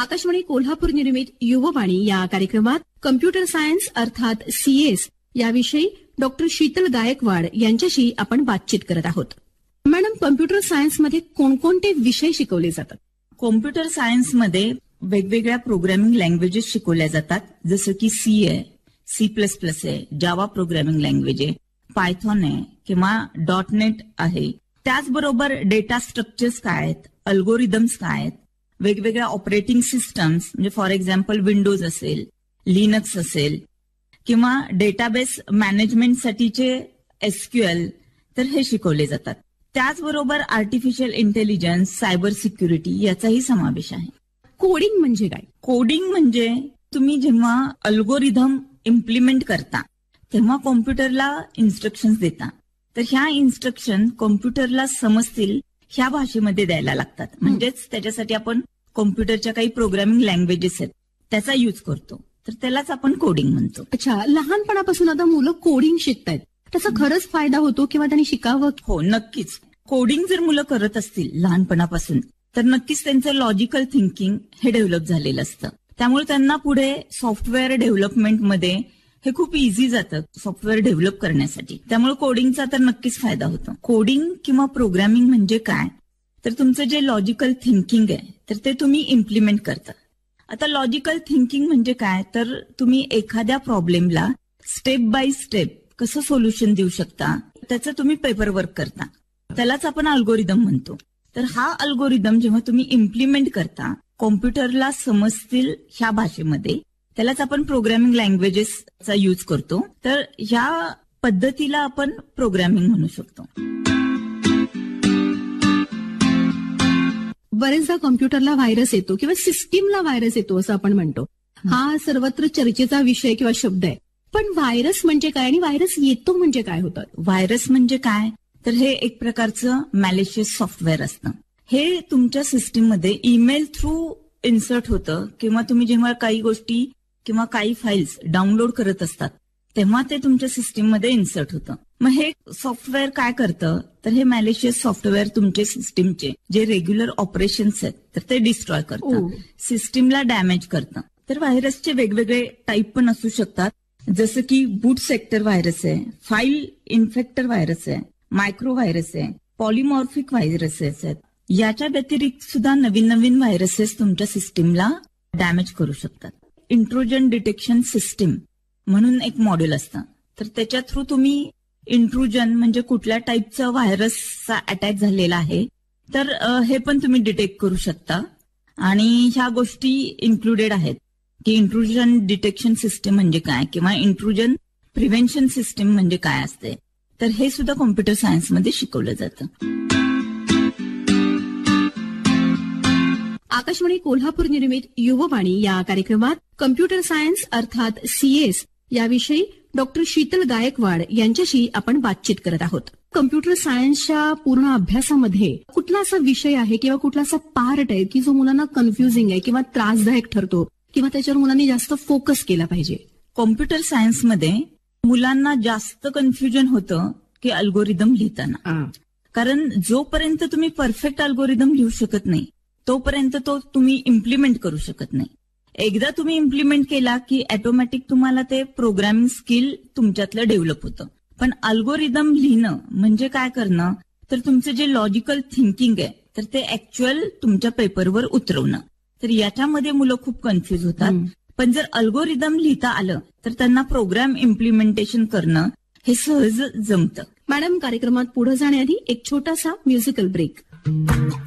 आकाशवाणी कोल्हापूर निर्मित युववाणी या कार्यक्रमात कम्प्युटर सायन्स अर्थात CS याविषयी डॉक्टर शीतल गायकवाड यांच्याशी आपण बातचीत करत आहोत. मॅडम, कम्प्युटर सायन्समध्ये कोणकोणते विषय शिकवले जातात? कॉम्प्युटर सायन्समध्ये वेगवेगळ्या प्रोग्रामिंग लँग्वेजेस शिकवल्या जातात, जसं की C आहे, C++ आहे, जावा प्रोग्रामिंग लँग्वेज आहे, पायथॉन आहे किंवा .NET आहे. त्याचबरोबर डेटा स्ट्रक्चर्स काय आहेत, अल्गोरिदम्स काय आहेत, वेगवेगळ्या ऑपरेटिंग सिस्टम्स म्हणजे फॉर एक्झाम्पल विंडोज असेल, लिनक्स असेल किंवा डेटाबेस मॅनेजमेंटसाठीचे SQL तर हे शिकवले जातात. त्याचबरोबर आर्टिफिशियल इंटेलिजन्स, सायबर सिक्युरिटी याचाही समावेश आहे. कोडिंग म्हणजे काय? कोडिंग म्हणजे तुम्ही जेव्हा अल्गोरिदम इम्प्लिमेंट करता तेव्हा कॉम्प्युटरला इन्स्ट्रक्शन्स देता, तर ह्या इन्स्ट्रक्शन कॉम्प्युटरला समजतील ह्या भाषेमध्ये द्यायला लागतात. म्हणजेच त्याच्यासाठी आपण कॉम्प्युटरच्या काही प्रोग्रामिंग लँग्वेजेस आहेत त्याचा यूज करतो, तर त्यालाच आपण कोडिंग म्हणतो. अच्छा, लहानपणापासून आता मुलं कोडिंग शिकतायत, त्याचा खरंच फायदा होतो किंवा त्यांनी शिकावं? हो, नक्कीच. कोडिंग जर मुलं करत असतील लहानपणापासून तर नक्कीच त्यांचं लॉजिकल थिंकिंग हे डेव्हलप झालेलं असतं. त्यामुळे त्यांना पुढे सॉफ्टवेअर डेव्हलपमेंटमध्ये हे खूप इझी जातं सॉफ्टवेअर डेव्हलप करण्यासाठी. त्यामुळे कोडिंगचा तर नक्कीच फायदा होतो. कोडिंग किंवा प्रोग्रामिंग म्हणजे काय, तर तुमचं जे लॉजिकल थिंकिंग आहे तर ते तुम्ही इम्प्लिमेंट करता. आता लॉजिकल थिंकिंग म्हणजे काय, तर तुम्ही एखाद्या प्रॉब्लेमला स्टेप बाय स्टेप कसं सोल्युशन देऊ शकता त्याचं तुम्ही पेपर वर्क करता, त्यालाच आपण अल्गोरिदम म्हणतो. तर हा अल्गोरिदम जेव्हा तुम्ही इम्प्लिमेंट करता कॉम्प्युटरला समजतील ह्या भाषेमध्ये, त्यालाच आपण प्रोग्रामिंग लँग्वेजेसचा यूज करतो. तर ह्या पद्धतीला आपण प्रोग्रामिंग म्हणू शकतो. बरेचदा कॉम्प्युटरला व्हायरस येतो किंवा सिस्टीमला व्हायरस येतो असं आपण म्हणतो. हा सर्वत्र चर्चेचा विषय किंवा शब्द आहे. पण व्हायरस म्हणजे काय आणि व्हायरस येतो म्हणजे काय होतं? व्हायरस म्हणजे काय, तर हे एक प्रकारचं मॅलिशियस सॉफ्टवेअर असतं. हे तुमच्या सिस्टीममध्ये ईमेल थ्रू इन्सर्ट होतं किंवा तुम्ही जेव्हा काही गोष्टी किंवा काही फाईल्स डाउनलोड करत असतात तेव्हा ते तुमच्या सिस्टीममध्ये इन्सर्ट होतं. मग हे सॉफ्टवेअर काय करतं, तर हे मॅलिशियस सॉफ्टवेअर तुमचे सिस्टीमचे जे रेग्युलर ऑपरेशन्स आहेत तर ते डिस्ट्रॉय करतं, सिस्टीमला डॅमेज करतं. तर व्हायरसचे वेगवेगळे टाईप पण असू शकतात, जसं की बूट सेक्टर व्हायरस आहे, फाईल इन्फेक्टर व्हायरस आहे, मायक्रो व्हायरस आहे, पॉलिमॉर्फिक व्हायरसेस आहेत. याच्या व्यतिरिक्त सुद्धा नवीन नवीन व्हायरसेस तुमच्या सिस्टीमला डॅमेज करू शकतात. इंट्रुजन डिटेक्शन सिस्टीम म्हणून एक मॉड्यूल असतं, तर त्याच्या थ्रू तुम्ही इंट्रुजन म्हणजे कुठल्या टाईपचा व्हायरसचा अटॅक झालेला आहे तर हे पण तुम्ही डिटेक्ट करू शकता. आणि ह्या गोष्टी इन्क्लुडेड आहेत की इंट्रुजन डिटेक्शन सिस्टीम म्हणजे काय किंवा इंट्रुजन प्रिव्हेन्शन सिस्टीम म्हणजे काय असते, तर हे सुद्धा कॉम्प्युटर सायन्समध्ये शिकवलं जातं. आकाशवाणी कोल्हापूर निर्मित युववाणी या कार्यक्रमात कम्प्युटर सायन्स अर्थात CS याविषयी डॉक्टर शीतल गायकवाड यांच्याशी आपण बातचीत करत आहोत. कम्प्युटर सायन्सच्या पूर्ण अभ्यासामध्ये कुठला असा विषय आहे किंवा कुठला असा पार्ट आहे की जो मुलांना कन्फ्युजिंग आहे किंवा त्रासदायक ठरतो किंवा त्याच्यावर मुलांनी जास्त फोकस केला पाहिजे? कॉम्प्युटर सायन्समध्ये मुलांना जास्त कन्फ्युजन होतं की अल्गोरिदम लिहिताना. कारण जोपर्यंत तुम्ही परफेक्ट अल्गोरिदम लिहू शकत नाही तोपर्यंत तो तुम्ही इम्प्लिमेंट करू शकत नाही. एकदा तुम्ही इम्प्लिमेंट केला की ऑटोमॅटिक तुम्हाला ते प्रोग्रामिंग स्किल तुमच्यातलं डेव्हलप होतं. पण अल्गोरिदम लिहिणं म्हणजे काय करणं, तर तुमचं जे लॉजिकल थिंकिंग आहे तर ते ऍक्च्युअल तुमच्या पेपरवर उतरवणं. तर याच्यामध्ये मुलं खूप कन्फ्युज होतात. पण जर अल्गोरिदम लिहिता आलं तर त्यांना प्रोग्राम इम्प्लिमेंटेशन करणं हे सहज जमतं. मॅडम, कार्यक्रमात पुढे जाण्याआधी एक छोटासा म्युझिकल ब्रेक.